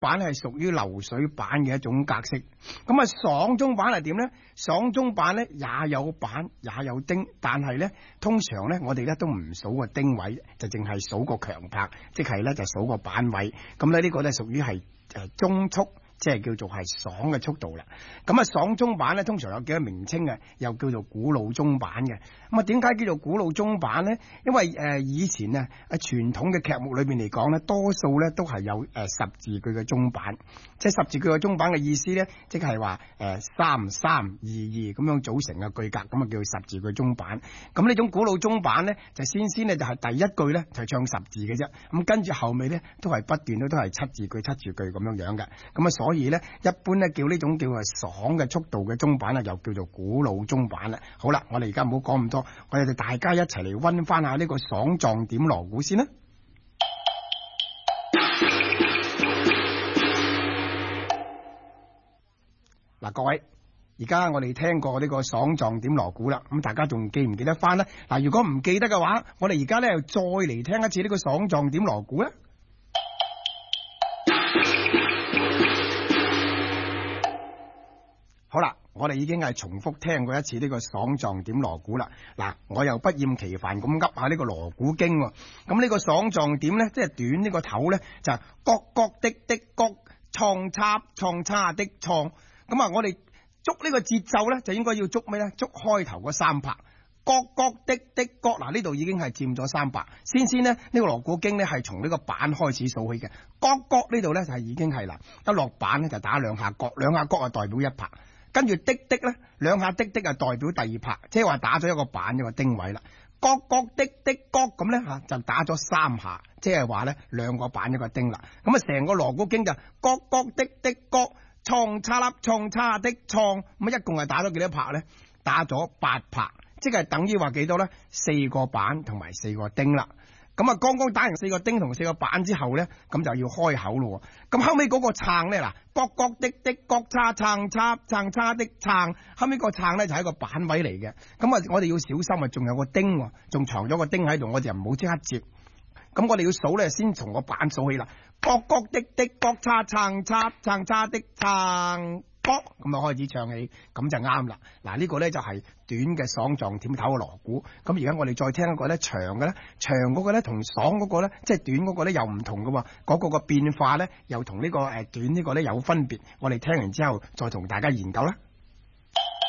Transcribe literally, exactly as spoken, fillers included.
板係屬於流水板嘅一種格式。咁啊，爽中板係點咧？爽中板咧也有板也有釘，但係咧通常咧我哋咧都唔數個釘位，就淨係數個強拍，即係咧就數個板位。咁咧呢個咧屬於係誒中速。即係叫做係爽嘅速度啦。咁啊，爽中板咧通常有幾個名稱嘅，又叫做古老中板嘅。咁啊，點解叫做古老中板咧？因為誒、呃、以前啊，喺傳統嘅劇目裏邊嚟講咧，多數咧都係有誒、呃、十字句嘅中板。即係十字句嘅中板嘅意思咧，即係話誒三三二二咁樣組成嘅句格，咁啊叫做十字句中板。咁呢種古老中板咧，就先先咧就係第一句咧就唱十字嘅啫。咁跟住後尾咧都係不斷都都係七字句七字句咁樣樣嘅。咁啊所所以咧，一般咧叫呢種叫做爽嘅速度嘅中板啊，又叫做古老中板啦。好啦，我哋而家唔好講咁多，我哋大家一齊嚟溫翻下呢個爽狀點鑼鼓先啦。嗱，各位，而家我哋聽過呢個爽狀點鑼鼓啦，咁大家仲記唔記得翻咧？嗱，如果唔記得嘅話，我哋而家咧又再嚟聽一次呢個爽狀點鑼鼓啦。好啦，我哋已經係重複聽過一次呢個爽狀點鑼鼓啦。嗱，我又不厭其煩咁噏下呢個鑼鼓經喎。咁呢個爽狀點咧，即係短呢個頭咧，就係角角的的角，創插創插的創。咁啊，我哋捉呢個節奏咧，就應該要捉咩咧？捉開頭嗰三拍。角角的的角，嗱呢度已經係佔咗三拍。先先呢，呢、呢個鑼鼓經咧係從呢個板開始數起嘅。角角呢度咧就係已經係啦，一落板咧就打兩下角，兩下角啊代表一拍。跟住滴滴咧，兩下滴滴啊代表第二拍，即係話打咗一個板一個丁位啦。角角滴滴角咁咧吓，就打咗三下，即係話咧兩個板一個丁啦。咁啊，成個鑼鼓經就角角滴滴角，創叉粒創叉的創，咁一共係打咗幾多拍咧？打咗八拍，即係等於話幾多咧？四個板同埋四個丁啦。咁啊，剛剛打完四個丁同四個板之後咧，咁就要開口咯。咁後尾嗰個撐咧，嗱，角角的的角叉撐叉撐叉的撐，後尾個撐咧就係一個板位嚟嘅。咁啊，我哋要小心啊，仲有個丁，仲藏咗個丁喺度，我哋唔好即刻接。咁我哋要數咧，先從個板數起啦。角角的的角叉撐叉撐叉的撐。咁啊開始唱起，咁就啱啦。嗱，呢個咧就係短嘅爽狀點頭嘅鑼鼓。咁而家我哋再聽一個咧長嘅咧，長嗰個咧同爽嗰個咧，即係短嗰個咧又唔同嘅喎。嗰個個變化咧又同呢個誒短呢個咧有分別。我哋聽完之後再同大家研究啦。